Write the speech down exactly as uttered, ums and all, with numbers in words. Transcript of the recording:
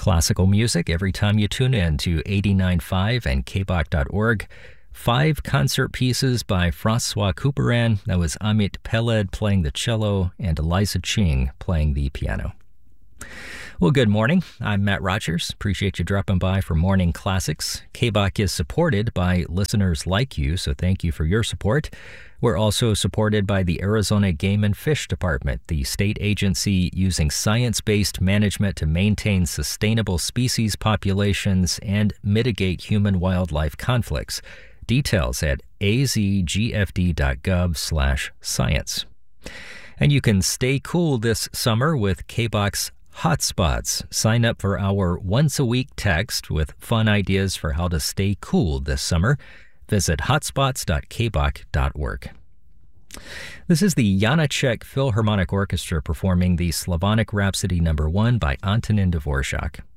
Classical music every time you tune in to eighty-nine point five and K B O C dot org. Five concert pieces by Francois Couperin. That was Amit Peled playing the cello and Eliza Ching playing the piano. Well, good morning. I'm Matt Rogers. Appreciate you dropping by for Morning Classics. K B O C is supported by listeners like you, so thank you for your support. We're also supported by the Arizona Game and Fish Department, the state agency using science-based management to maintain sustainable species populations and mitigate human-wildlife conflicts. Details at azgfd.gov slash science. And you can stay cool this summer with K B O C's Hotspots. Sign up for our once-a-week text with fun ideas for how to stay cool this summer. Visit hotspots dot k b o c dot org. This is the Janacek Philharmonic Orchestra performing the Slavonic Rhapsody number one by Antonin Dvorak.